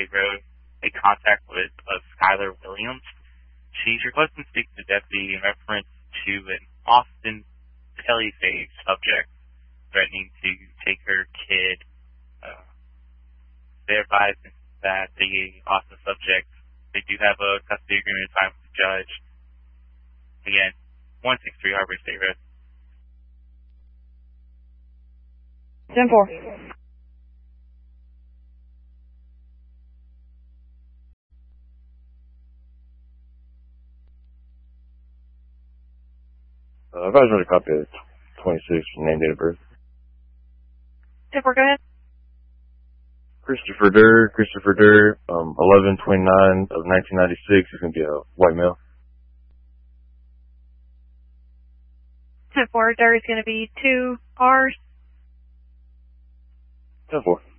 State Road a contact with Skylar Williams. She's requesting to speak to the deputy in reference to an Austin Palisades subject threatening to take her kid. They're advising that the Austin subject, they do have a custody agreement signed with the judge. Again, 163 Harbor State Road. 10-4. Advisory copy of 26, name, date of birth. 10-4, go ahead. Christopher Durr, 11/29 of 1996. He's going to be a white male. 10-4, Durr is going to be 2 R's. 10-4.